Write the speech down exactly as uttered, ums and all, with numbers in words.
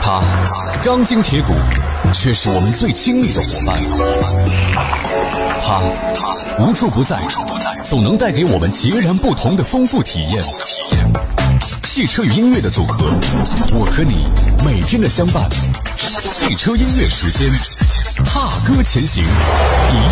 他钢筋铁骨，却是我们最亲密的伙伴。他无处不在，总能带给我们截然不同的丰富体验。汽车与音乐的组合，我和你每天的相伴。汽车音乐时间，踏歌前行。